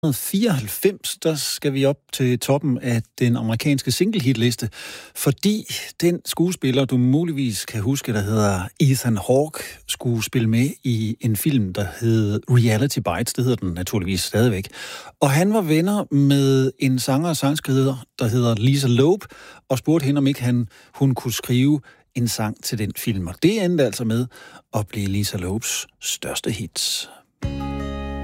1994, der skal vi op til toppen af den amerikanske single-hit-liste, fordi den skuespiller, du muligvis kan huske, der hedder Ethan Hawke, skulle spille med i en film, der hed Reality Bites. Det hedder den naturligvis stadigvæk. Og han var venner med en sanger og sangskriver, der hedder Lisa Loeb, og spurgte hende, om ikke hun kunne skrive en sang til den film. Og det endte altså med at blive Lisa Loebs største hits.